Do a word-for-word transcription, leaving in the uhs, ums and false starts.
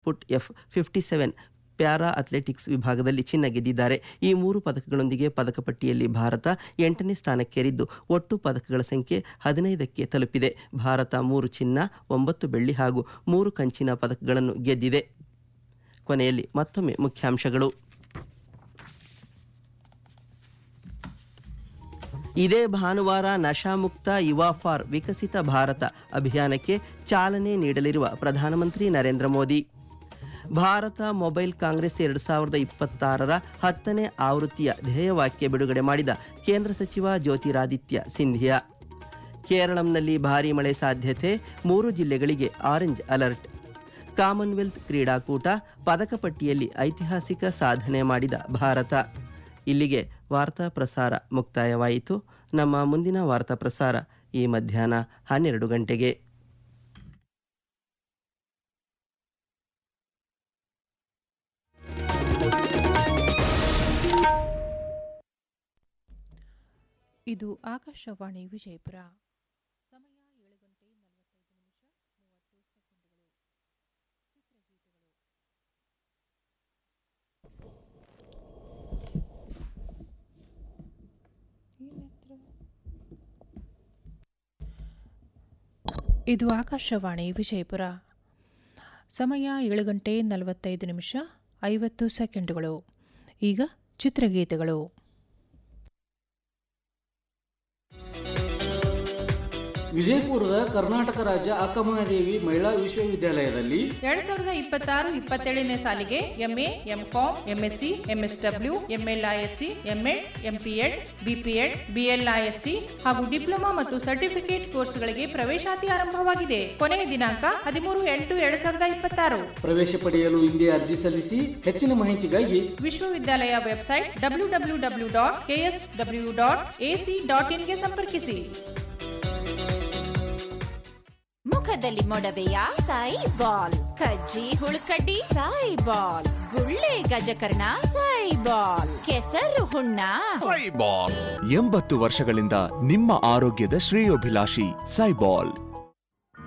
ಪುಟ್ F fifty seven para athletics ವಿಭಾಗದಲ್ಲಿ ಚಿನ್ನ ಗೆದ್ದಿದ್ದಾರೆ. ಈ ಮೂರು ಪದಕಗಳೊಂದಿಗೆ ಪದಕ ಪಟ್ಟಿಯಲ್ಲಿ ಭಾರತ ಎಂಟನೇ ಸ್ಥಾನಕ್ಕೇರಿದ್ದು ಒಟ್ಟು ಪದಕಗಳ ಸಂಖ್ಯೆ ಹದಿನೈದಕ್ಕೆ ತಲುಪಿದೆ. ಭಾರತ ಮೂರು ಚಿನ್ನ, ಒಂಬತ್ತು ಬೆಳ್ಳಿ ಹಾಗೂ ಮೂರು ಕಂಚಿನ ಪದಕಗಳನ್ನು ಗೆದ್ದಿದೆ. ಕೊನೆಯಲ್ಲಿ ಮತ್ತೊಮ್ಮೆ ಮುಖ್ಯಾಂಶಗಳು. ಇದೇ ಭಾನುವಾರ ನಶಾಮುಕ್ತ ಯುವಾ ಫಾರ್ ವಿಕಸಿತ ಭಾರತ ಅಭಿಯಾನಕ್ಕೆ ಚಾಲನೆ ನೀಡಲಿರುವ ಪ್ರಧಾನಮಂತ್ರಿ ನರೇಂದ್ರ ಮೋದಿ. ಭಾರತ ಮೊಬೈಲ್ ಕಾಂಗ್ರೆಸ್ ಎರಡು ಸಾವಿರದ ಇಪ್ಪತ್ತಾರರ ಹತ್ತನೇ ಆವೃತ್ತಿಯ ಧ್ಯೇಯವಾಕ್ಯ ಬಿಡುಗಡೆ ಮಾಡಿದ ಕೇಂದ್ರ ಸಚಿವ ಜ್ಯೋತಿರಾದಿತ್ಯ ಸಿಂಧಿಯಾ. ಕೇರಳಂನಲ್ಲಿ ಭಾರೀ ಮಳೆ ಸಾಧ್ಯತೆ, ಮೂರು ಜಿಲ್ಲೆಗಳಿಗೆ ಆರೆಂಜ್ ಅಲರ್ಟ್. ಕಾಮನ್ವೆಲ್ತ್ ಕ್ರೀಡಾಕೂಟ, ಪದಕ ಪಟ್ಟಿಯಲ್ಲಿ ಐತಿಹಾಸಿಕ ಸಾಧನೆ ಮಾಡಿದ ಭಾರತ. ಇಲ್ಲಿಗೆ ವಾರ್ತಾ ಪ್ರಸಾರ ಮುಕ್ತಾಯವಾಯಿತು. ನಮ್ಮ ಮುಂದಿನ ವಾರ್ತಾ ಪ್ರಸಾರ ಈ ಮಧ್ಯಾಹ್ನ ಹನ್ನೆರಡು ಗಂಟೆಗೆ. ಇದು ಆಕಾಶವಾಣಿ ವಿಜಯಪುರ. ಸಮಯ ಏಳು ಗಂಟೆ ನಲವತ್ತೈದು ನಿಮಿಷ ಮೂವತ್ತು ಸೆಕೆಂಡುಗಳು. ಇದು ಆಕಾಶವಾಣಿ ವಿಜಯಪುರ. ಸಮಯ ಏಳು ಗಂಟೆ ನಲವತ್ತೈದು ನಿಮಿಷ ಐವತ್ತು ಸೆಕೆಂಡುಗಳು. ಈಗ ಚಿತ್ರಗೀತೆಗಳು. ವಿಜಯಪುರದ ಕರ್ನಾಟಕ ರಾಜ್ಯ ಅಕ್ಕಮಹಾದೇವಿ ಮಹಿಳಾ ವಿಶ್ವವಿದ್ಯಾಲಯದಲ್ಲಿ ಎರಡ್ ಸಾವಿರದ ಇಪ್ಪತ್ತಾರು ಇಪ್ಪತ್ತೇಳನೇ ಸಾಲಿಗೆ MA, MCom, MSc, MSW, MLISc, MEd, MPEd, BPEd, BLISc ಹಾಗೂ ಡಿಪ್ಲೊಮಾ ಮತ್ತು ಸರ್ಟಿಫಿಕೇಟ್ ಕೋರ್ಸ್ಗಳಿಗೆ ಪ್ರವೇಶಾತಿ ಆರಂಭವಾಗಿದೆ. ಕೊನೆಯ ದಿನಾಂಕ ಹದಿಮೂರು ಎಂಟು ಎರಡ್ ಸಾವಿರದ ಇಪ್ಪತ್ತಾರು. ಪ್ರವೇಶ ಪಡೆಯಲು ಹಿಂದೆ ಅರ್ಜಿ ಸಲ್ಲಿಸಿ. ಹೆಚ್ಚಿನ ಮಾಹಿತಿಗಾಗಿ ವಿಶ್ವವಿದ್ಯಾಲಯ website W W W dot KSW dot AC dot ಇನ್ಗೆ ಸಂಪರ್ಕಿಸಿ. ಮುಖದಲ್ಲಿ ಮೊಡವೆಯ ಸಾಯಿ ಬಾಲ್, ಕಜ್ಜಿ ಹುಳುಕಡ್ಡಿ ಸಾಯಿ ಬಾಲ್, ಗುಳ್ಳೆ ಗಜಕರ್ಣ ಸಾಯಿ ಬಾಲ್, ಕೆಸರು ಹುಣ್ಣ ಸಾಯಿ ಬಾಲ್. ಎಂಬತ್ತು ವರ್ಷಗಳಿಂದ ನಿಮ್ಮ ಆರೋಗ್ಯದ ಶ್ರೇಯೋಭಿಲಾಷಿ ಸಾಯಿ ಬಾಲ್.